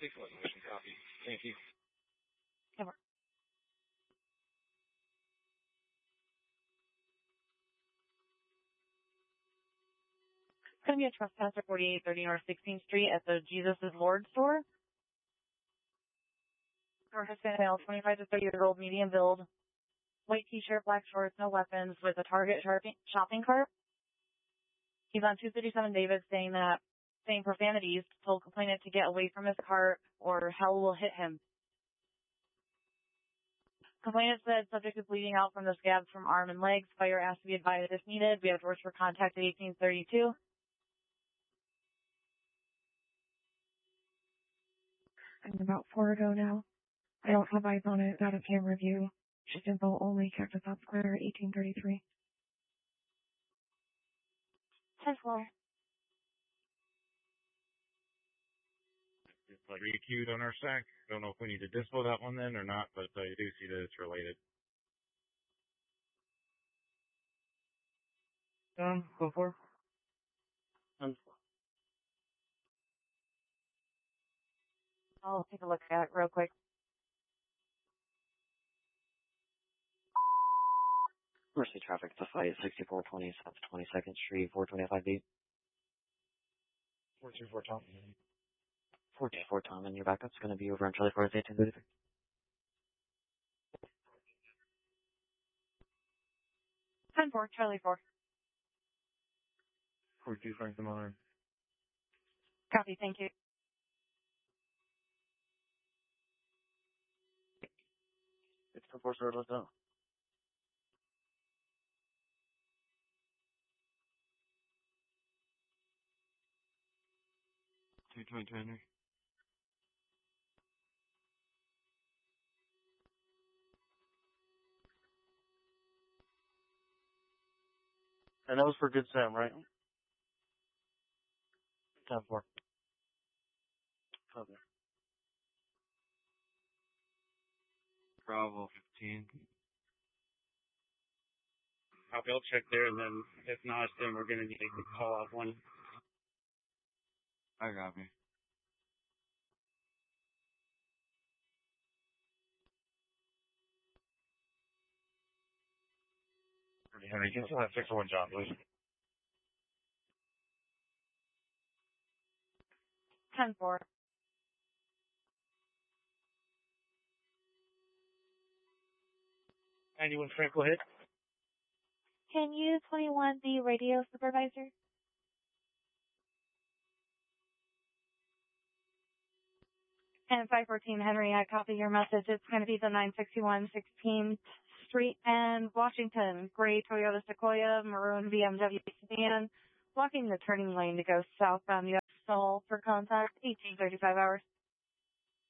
Mission copy. Thank you. Over. It's going to be a trespasser 4830 North 16th Street at the Jesus is Lord store. Or Hispanic male, 25 to 30 years old, medium build, white t-shirt, black shorts, no weapons, with a Target shopping cart. He's on 237 David saying profanities, told complainant to get away from his cart or hell will hit him. Complainant said subject is bleeding out from the scabs from arm and legs. Fire asked to be advised if needed. We have orders for contact at 1832. I'm about 4 ago now. I don't have eyes on it. Not a camera view. Just info only. Cactus South Square, 1833. 10th floor. It's like requeued on our stack. Don't know if we need to dispo that one then or not, but you do see that it's related. Go for. I'll take a look at it real quick. Mercy traffic to fight 6420 South 22nd Street, 425B. 424 Tom. 424 Tom, and your backup's going to be over on Charlie 4 1833. Charlie 4. 42 Franklin Line. Copy, thank you. It's the 4 let's go. Henry. And that was for Good Sam, right? 10-4. Okay. Bravo 15. Copy, I'll check there, and then if not, then we're going to need to call out one. I copy. Henry, can you have 601 John, please? 10-4. Anyone Frank will hit? Can you 21 the radio supervisor? And 514 Henry, I copy your message. It's going to be the 961 16th Street and Washington. Gray Toyota Sequoia, maroon BMW sedan, blocking the turning lane to go southbound. You have stall for contact, 1835 hours.